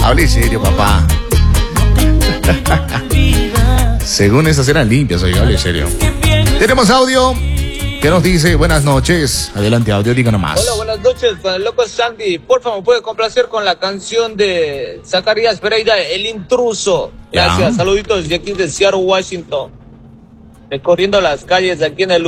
Hable serio, papá. Según esas eran limpias, oye, hable serio. Tenemos audio que nos dice, buenas noches. Adelante, audio, diga nomás. Hola, buenas noches, con el loco Sandy. Por favor, ¿me puede complacer con la canción de Zacarías Pereira, El Intruso? Gracias, Ya. saluditos de aquí de Seattle, Washington. Recorriendo las calles de aquí en el